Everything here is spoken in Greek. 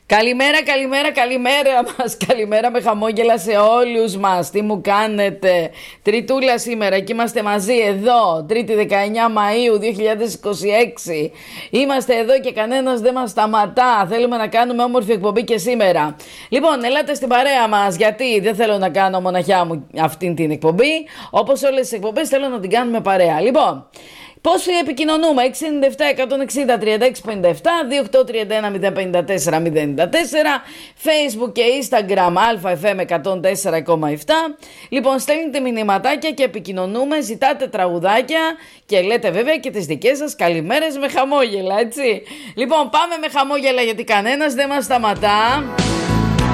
Καλημέρα, καλημέρα, καλημέρα μας. Καλημέρα με χαμόγελα σε όλους μας. Τι μου κάνετε? Τριτούλα σήμερα και είμαστε μαζί εδώ. Τρίτη 19 Μαΐου 2026. Είμαστε εδώ και κανένας δεν μας σταματά. Θέλουμε να κάνουμε όμορφη εκπομπή και σήμερα. Λοιπόν, ελάτε στην παρέα μας, γιατί δεν θέλω να κάνω μοναχιά μου αυτήν την εκπομπή. Όπως όλες τις εκπομπές θέλω να την κάνουμε παρέα. Λοιπόν, πώς επικοινωνούμε? 697-160-3657, 2831-054-094, Facebook και Instagram ΑΦM104,7. Λοιπόν, στέλνετε μηνυματάκια και επικοινωνούμε, ζητάτε τραγουδάκια και λέτε βέβαια και τις δικές σας καλημέρες με χαμόγελα, έτσι. Λοιπόν, πάμε με χαμόγελα γιατί κανένας δεν μας σταματά.